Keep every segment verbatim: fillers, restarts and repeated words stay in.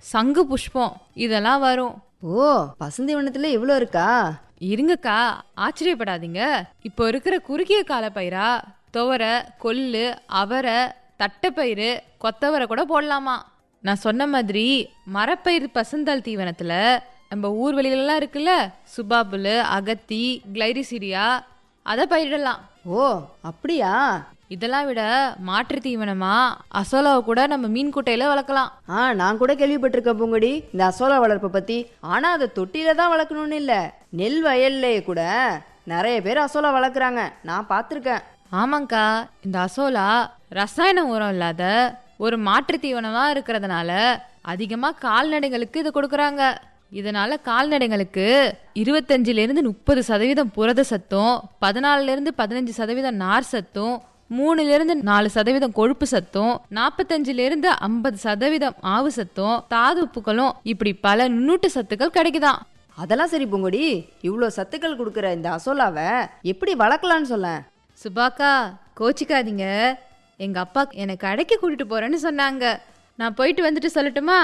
சங்கு புஷ்பம் இதெல்லாம் வரும். ஓ, பசுந்தீவனத்துல இவ்வளோ இருக்கா? இருங்கக்கா, ஆச்சரியப்படாதீங்க. இப்போ இருக்கிற குறுகிய கால பயிரா துவரை, கொள்ளு, அவரை, தட்டைப்பயிறு, கொத்தவரை கூட போடலாமா. நான் சொன்ன மாதிரி மரப்பயிர் பசுந்தாள் தீவனத்துல நம்ம ஊர்வெளியிலலாம் இருக்குல்ல, சுபாபுல், அகத்தி, கிளைரிசிடியா, அதை பயிரிடலாம். ஓ அப்படியா? இதெல்லாம் விட மாற்று தீவனமா அசோலாவை கூட நம்ம மீன் குட்டையில வளர்க்கலாம். ஆ, நான் கூட கேள்விப்பட்டிருக்கேன் பூங்கொடி இந்த அசோலா வளர்ப்பை பத்தி. ஆனா அதை தொட்டியில தான் வளர்க்கணும்னு இல்ல, நெல் வயல்லே கூட நிறைய பேர் அசோலா வளர்க்குறாங்க, நான் பார்த்துருக்கேன். ஆமாங்கக்கா, இந்த அசோலா ரசாயன உரம் இல்லாத ஒரு மாற்று தீவனமா இருக்கிறதுனால அதிகமா கால்நடைகளுக்கு இது கொடுக்குறாங்க. இதனால கால்நடைகளுக்கு இருபத்தஞ்சுல இருந்து முப்பது சதவீதம் புரத சத்தும், பதினாலுல இருந்து பதினஞ்சு சதவீதம் நார் சத்தும், மூணுல இருந்து நாலு சதவீதம் கொழுப்பு சத்தும், நாற்பத்தஞ்சுல இருந்து ஐம்பது சதவீதம் ஆவு சத்தும், தாது உப்புகளும், இப்படி பல நுண்ணூட்ட சத்துக்கள் கிடைக்குதாம். அதெல்லாம் சரி பூங்கொடி, இவ்வளோ சத்துக்கள் கொடுக்குற இந்த அசோலாவை எப்படி வளர்க்கலான்னு சொல்ல. சுபாக்கா, கோச்சிக்காதீங்க. எங்க அப்பா என்னை கடைக்கு கூட்டிட்டு போறேன்னு சொன்னாங்க. நான் போயிட்டு வந்துட்டு சொல்லட்டுமா?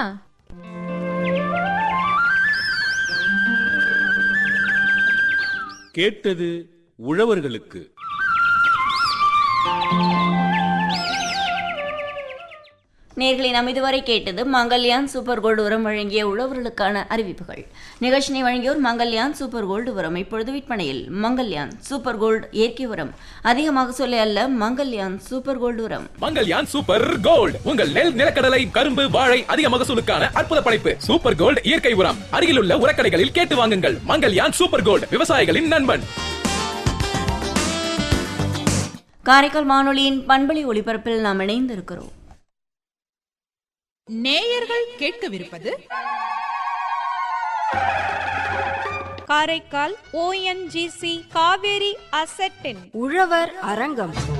கேட்டது உழவர்களுக்கு. நேர்களை நாம் இதுவரை கேட்டது மங்கல்யான் சூப்பர் கோல்டு உரம் வழங்கிய உழவர்களுக்கான அறிவிப்புகள். நிகழ்ச்சியை வழங்கியோர் மங்கல்யான் சூப்பர் கோல்டு உரம். இப்பொழுது விற்பனையில் மங்கல்யான் சூப்பர் கோல்டு இயற்கை உரம். அதிகமாக சொல்ல அல்ல, மங்கல்யான் சூப்பர் கோல்டு உரம். மங்கல்யான் சூப்பர் கோல்டு உங்கள் நெல், நிலக்கடலை, கரும்பு, வாழை அதிக மகசூலுக்கான அற்புத படைப்பு. சூப்பர் கோல்டு இயற்கை உரம் அருகிலுள்ள உரக்கடைகளில் கேட்டு வாங்குங்கள். மங்கல்யான் சூப்பர் கோல்டு, விவசாயிகளின் நண்பன். காரைக்கால் வானொலியின் பண்பலை ஒளிபரப்பில் நாம் இணைந்திருக்கிறோம். நேயர்கள் கேட்கவிருப்பது காரைக்கால் ஓ என் ஜி சி காவேரி அசெட்டின் உழவர் அரங்கம்.